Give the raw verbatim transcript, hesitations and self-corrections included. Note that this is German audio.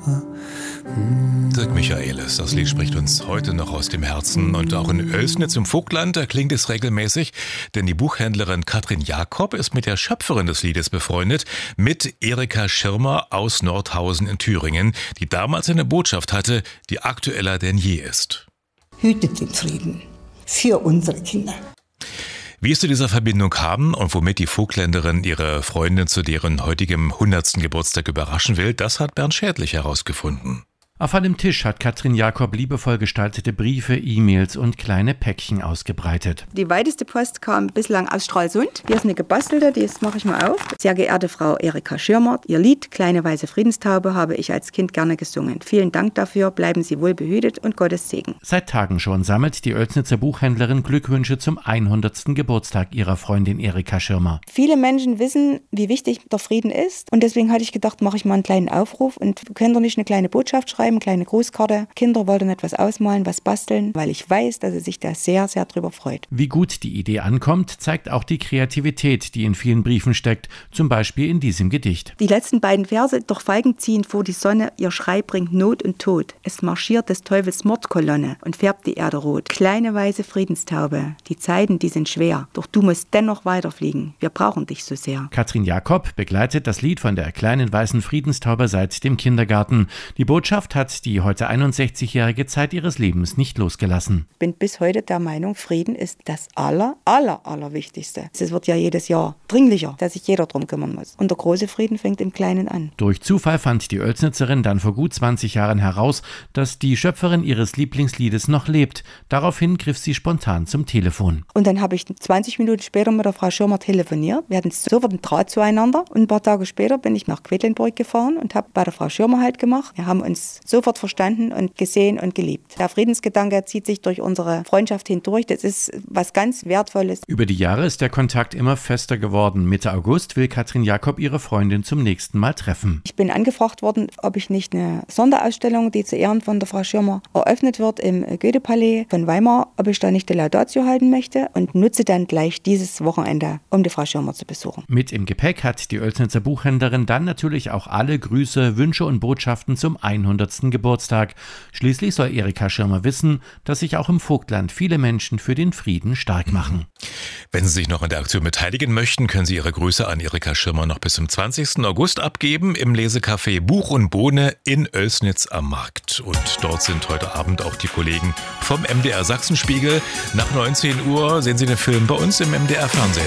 Dirk Michaelis, das Lied spricht uns heute noch aus dem Herzen. Und auch in Oelsnitz im Vogtland, da klingt es regelmäßig, denn die Buchhändlerin Katrin Jakob ist mit der Schöpferin des Liedes befreundet, mit Erika Schirmer aus Nordhausen in Thüringen, die damals eine Botschaft hatte, die aktueller denn je ist. Hütet den Frieden für unsere Kinder. Wie es zu dieser Verbindung kam und womit die Vogtländerin ihre Freundin zu deren heutigem hundertsten Geburtstag überraschen will, das hat Bernd Schädlich herausgefunden. Auf einem Tisch hat Katrin Jakob liebevoll gestaltete Briefe, E-Mails und kleine Päckchen ausgebreitet. Die weiteste Post kam bislang aus Stralsund. Hier ist eine gebastelte, die mache ich mal auf. Sehr geehrte Frau Erika Schirmer, Ihr Lied Kleine weiße Friedenstaube habe ich als Kind gerne gesungen. Vielen Dank dafür, bleiben Sie wohl behütet und Gottes Segen. Seit Tagen schon sammelt die Oelsnitzer Buchhändlerin Glückwünsche zum hundertsten Geburtstag ihrer Freundin Erika Schirmer. Viele Menschen wissen, wie wichtig der Frieden ist und deswegen hatte ich gedacht, mache ich mal einen kleinen Aufruf und könnt ihr nicht eine kleine Botschaft schreiben, eine kleine Grußkarte. Kinder wollten etwas ausmalen, was basteln, weil ich weiß, dass sie sich da sehr, sehr drüber freut. Wie gut die Idee ankommt, zeigt auch die Kreativität, die in vielen Briefen steckt, zum Beispiel in diesem Gedicht. Die letzten beiden Verse: Doch Feigen ziehen vor die Sonne, ihr Schrei bringt Not und Tod. Es marschiert des Teufels Mordkolonne und färbt die Erde rot. Kleine weiße Friedenstaube, die Zeiten, die sind schwer, doch du musst dennoch weiterfliegen. Wir brauchen dich so sehr. Katrin Jakob begleitet das Lied von der kleinen weißen Friedenstaube seit dem Kindergarten. Die Botschaft hat die heute einundsechzigjährige Zeit ihres Lebens nicht losgelassen. Ich bin bis heute der Meinung, Frieden ist das aller, aller, allerwichtigste. Es wird ja jedes Jahr dringlicher, dass sich jeder drum kümmern muss. Und der große Frieden fängt im Kleinen an. Durch Zufall fand die Oelsnitzerin dann vor gut zwanzig Jahren heraus, dass die Schöpferin ihres Lieblingsliedes noch lebt. Daraufhin griff sie spontan zum Telefon. Und dann habe ich zwanzig Minuten später mit der Frau Schirmer telefoniert. Wir hatten sofort einen Draht zueinander. Und ein paar Tage später bin ich nach Quedlinburg gefahren und habe bei der Frau Schirmer halt gemacht. Wir haben uns sofort verstanden und gesehen und geliebt. Der Friedensgedanke zieht sich durch unsere Freundschaft hindurch. Das ist was ganz Wertvolles. Über die Jahre ist der Kontakt immer fester geworden. Mitte August will Katrin Jakob ihre Freundin zum nächsten Mal treffen. Ich bin angefragt worden, ob ich nicht eine Sonderausstellung, die zu Ehren von der Frau Schirmer eröffnet wird im Goethe-Palais von Weimar, ob ich da nicht die Laudatio halten möchte und nutze dann gleich dieses Wochenende, um die Frau Schirmer zu besuchen. Mit im Gepäck hat die Oelsnitzer Buchhändlerin dann natürlich auch alle Grüße, Wünsche und Botschaften zum hundertsten Geburtstag. Schließlich soll Erika Schirmer wissen, dass sich auch im Vogtland viele Menschen für den Frieden stark machen. Wenn Sie sich noch an der Aktion beteiligen möchten, können Sie Ihre Grüße an Erika Schirmer noch bis zum zwanzigsten August abgeben im Lesecafé Buch und Bohne in Oelsnitz am Markt. Und dort sind heute Abend auch die Kollegen vom M D R Sachsenspiegel. Nach neunzehn Uhr sehen Sie den Film bei uns im M D R Fernsehen.